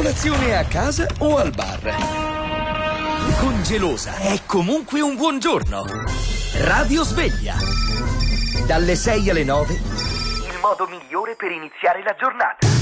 Colazione a casa o al bar. Con Gelosa è comunque un buongiorno. Radio Sveglia. Dalle 6 alle 9. Il modo migliore per iniziare la giornata.